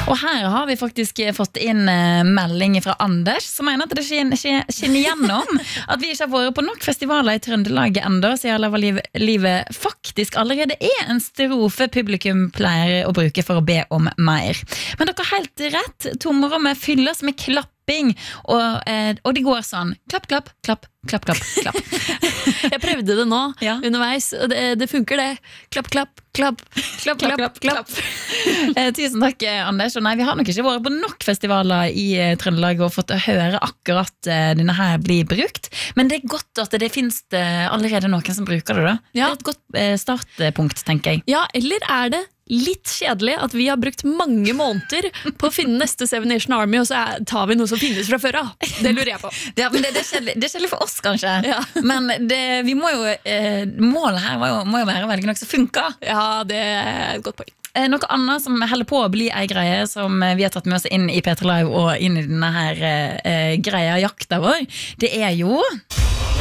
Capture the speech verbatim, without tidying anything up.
Og her har vi faktisk fått inn melding fra Anders, som mener at det skinner, skinner gjennom at vi ikke har vært på nok festivaler i Trøndelag enda, siden Leva livet, livet faktisk allerede er en strofe publikum pleier å bruke for å be om mer. Men dere har helt rett, tomrommet fylles med klapping, og, eh, og det går sånn, klapp, klapp, klapp, klapp, klapp, klapp. Jeg prøvde det nå, ja. underveis, og det, det funker det. Klapp, klapp, klapp, klapp, klapp, klapp, klapp. eh, Tusen takk, Anders. Og nei, vi har nok ikke vært på nok festivaler i eh, Trøndelag og fått høre akkurat eh, denne her bli brukt, men det er godt at det finnes det allerede noen som bruker det da. Ja. Det er et godt eh, startpunkt, tenker jeg. Ja, eller er det litt kjedelig at vi har brukt mange måneder på å finne neste Seven Nation Army, og så er, tar vi noe som finnes fra før av. Det lurer jeg på. Ja, men det, det, er kjedelig, det er kjedelig for oss, kanskje. Ja. Men det, vi må jo, eh, målet her må jo, må jo være å velge noe som funker. Ja, det er et godt poeng. Eh, noe annet som holder på å bli en greie, som vi har tatt med oss inn i P tre Live og inn i denne her eh, greia jakta vår, det er jo